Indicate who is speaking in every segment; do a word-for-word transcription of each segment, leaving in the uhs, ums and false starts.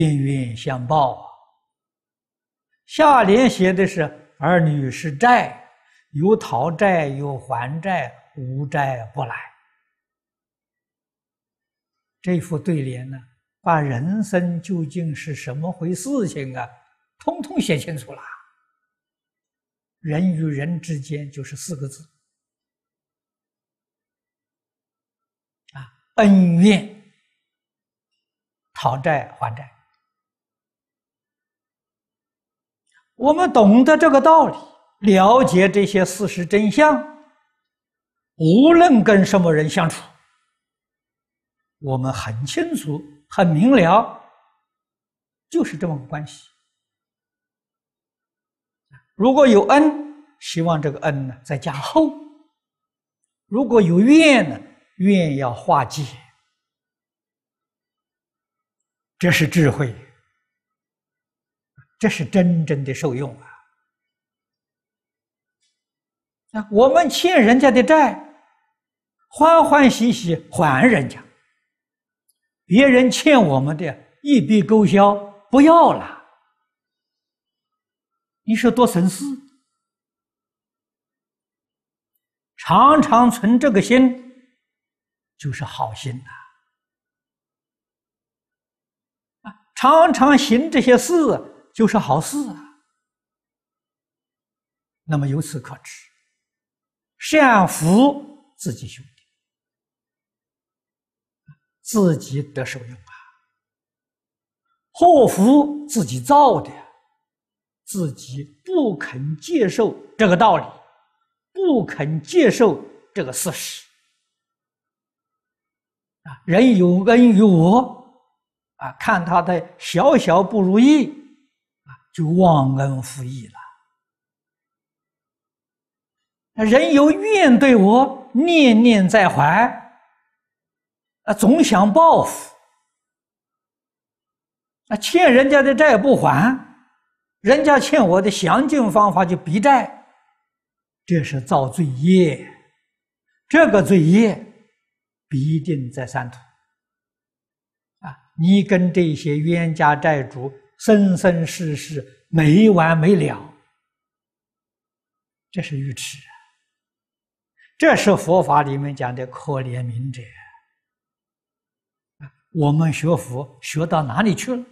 Speaker 1: 冤冤相报啊。下联写的是儿女是债，有讨债有还债，无债不来。这副对联呢，把人生究竟是什么回事情啊，通通写清楚了。人与人之间就是四个字啊，恩怨、讨债还债。我们懂得这个道理，了解这些事实真相，无论跟什么人相处，我们很清楚很明了，就是这么个关系。如果有恩，希望这个恩呢再加厚；如果有怨呢，怨要化解。这是智慧，这是真正的受用啊！啊，我们欠人家的债，欢欢喜喜还人家；别人欠我们的，一笔勾销，不要了。你说多省事！常常存这个心，就是好心呐。啊，常常行这些事，就是好事啊。那么由此可知，善福自己修的，自己得受用啊；祸福自己造的，自己不肯接受这个道理，不肯接受这个事实啊。人有恩于我啊，看他的小小不如意啊，就忘恩负义了。人有怨对我，念念在怀啊，总想报复啊，欠人家的债不还，人家欠我的，想尽方法就逼债，这是造罪业。这个罪业必定在三途啊！你跟这些冤家债主生生世世没完没了，这是愚痴啊！这是佛法里面讲的可怜悯者啊！我们学佛学到哪里去了？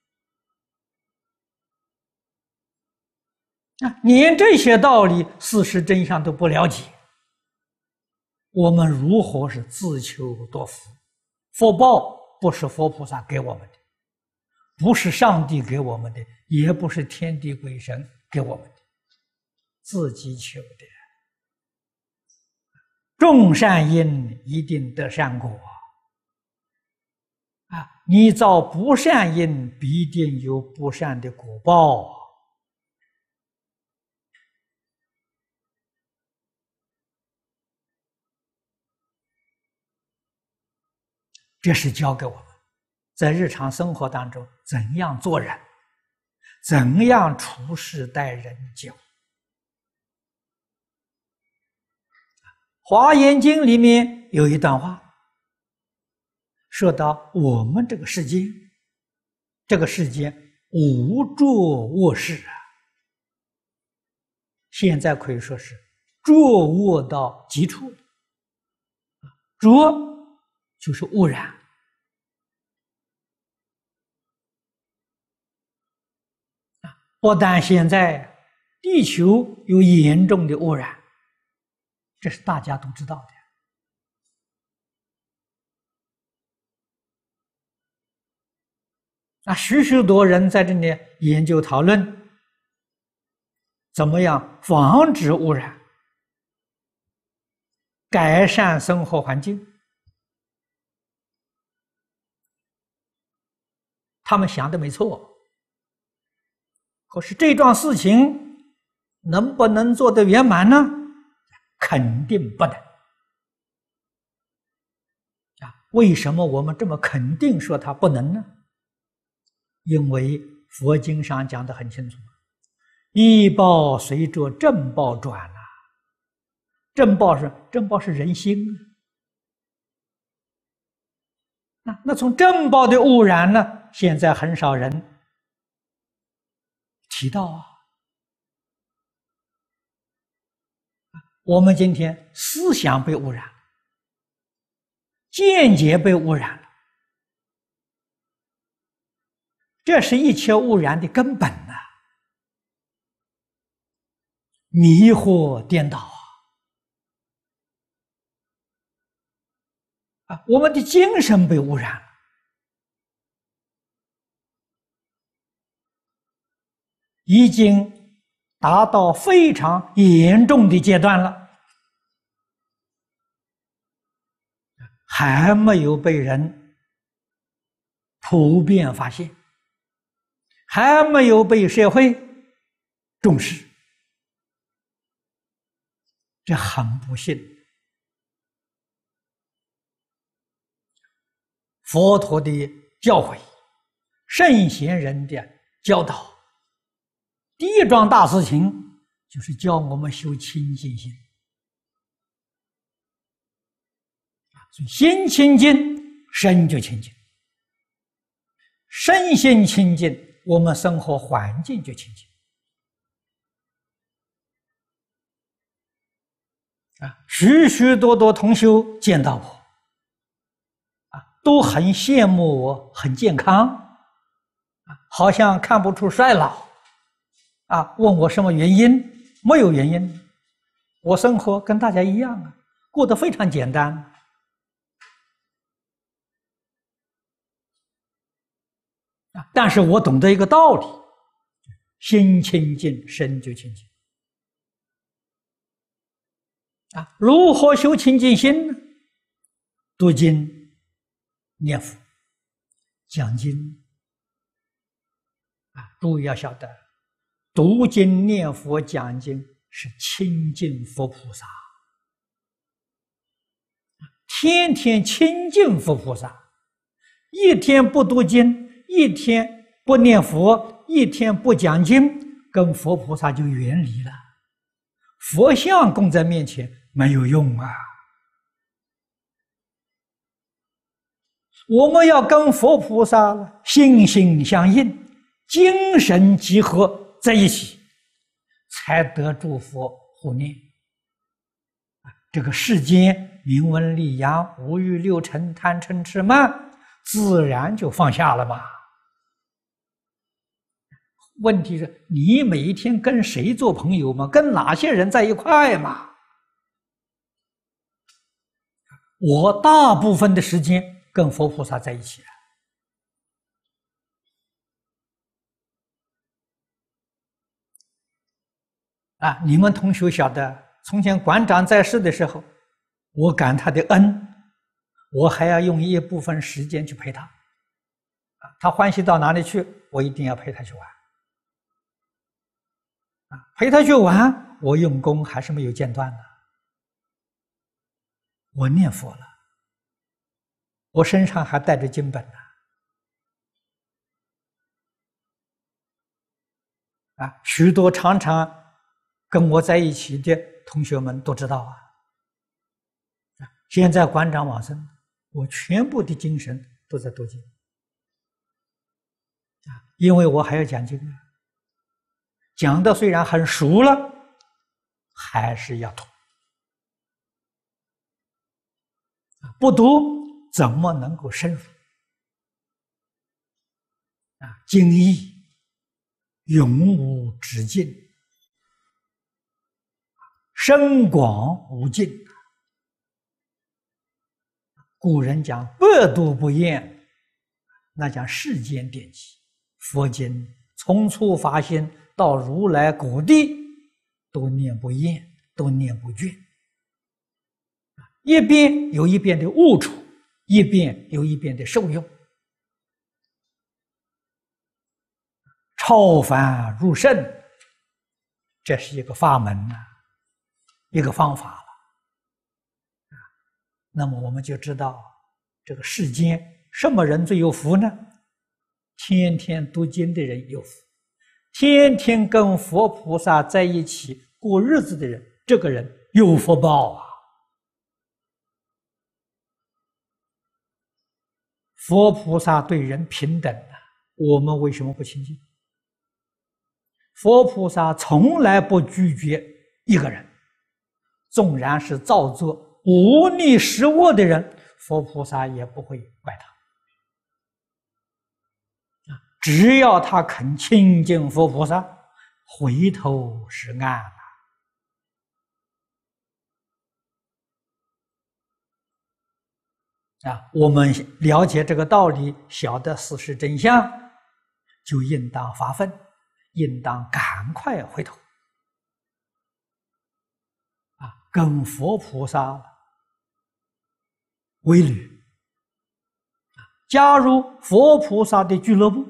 Speaker 1: 啊，连这些道理、事实真相都不了解，我们如何是自求多福？福报不是佛菩萨给我们的，不是上帝给我们的，也不是天地鬼神给我们的，自己求的。种善因一定得善果啊！你造不善因，必定有不善的果报。这是教给我们在日常生活当中怎样做人，怎样处事待人接物。华严经里面有一段话说到我们这个世界，这个世界无浊恶世啊，现在可以说是浊恶到极处。浊就是污染啊，不但现在地球有严重的污染，这是大家都知道的。啊，许许多人在这里研究讨论，怎么样防止污染，改善生活环境。他们想的没错，可是这桩事情能不能做得圆满呢？肯定不能。啊，为什么我们这么肯定说它不能呢？因为佛经上讲得很清楚，依报随着正报转啊。正报是正报是人心啊，那那从正报的污染呢， 现在很少人提到啊。我们今天思想被污染，见解被污染了，这是一切污染的根本呐、啊！迷惑颠倒啊！啊，我们的精神被污染了，已经达到非常严重的阶段了，还没有被人普遍发现，还没有被社会重视，这很不幸。佛陀的教诲，圣贤人的教导，第一桩大事情就是教我们修清净心。所以心清净，身就清净；身心清净，我们生活环境就清净。啊，许许多多同修见到我，啊，都很羡慕我，很健康，啊，好像看不出衰老，啊，问我什么原因？没有原因，我生活跟大家一样啊，过得非常简单。但是我懂得一个道理，心清净，身就清净。啊，如何修清净心呢？读经、念佛、讲经。啊，注意要晓得，读经、念佛、讲经是亲近佛菩萨，天天亲近佛菩萨，一天不读经，一天不念佛，一天不讲经，跟佛菩萨就远离了。佛像供在面前没有用啊！我们要跟佛菩萨心心相印，精神集合在一起，才得诸佛护念。这个世间名闻利养、五欲六尘、贪嗔痴慢，自然就放下了嘛。问题是你每一天跟谁做朋友吗？跟哪些人在一块嘛？我大部分的时间跟佛菩萨在一起了。啊，你们同学晓得，从前馆长在世的时候，我感他的恩，我还要用一部分时间去陪他。啊，他欢喜到哪里去，我一定要陪他去玩。啊，陪他去玩，我用功还是没有间断的。我念佛了，我身上还带着经本呢。啊，许多常常跟我在一起的同学们都知道啊。现在馆长往生，我全部的精神都在读经。啊，因为我还要讲经啊，讲的虽然很熟了，还是要读。不读怎么能够深入？啊，经义永无止境，深广无尽。古人讲百读不厌，那讲世间典籍。佛经从初发心到如来果地，都念不厌，都念不倦。一边有一边的悟处，一边有一边的受用，超凡入圣，这是一个法门呐、啊，一个方法了。那么我们就知道，这个世间什么人最有福呢？天天读经的人有福，天天跟佛菩萨在一起过日子的人，这个人有福报啊。佛菩萨对人平等的、啊， 我们为什么不清净？佛菩萨从来不拒绝一个人，纵然是造作无逆十恶的人，佛菩萨也不会怪他。只要他肯亲近佛菩萨，回头是岸啊！啊，我们了解这个道理，晓得事实真相，就应当发奋，应当赶快回头啊，跟佛菩萨为侣，加入佛菩萨的俱乐部。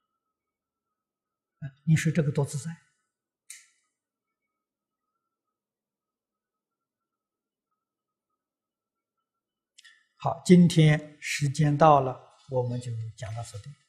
Speaker 1: 你说这个多自在！好，今天时间到了，我们就讲到这里。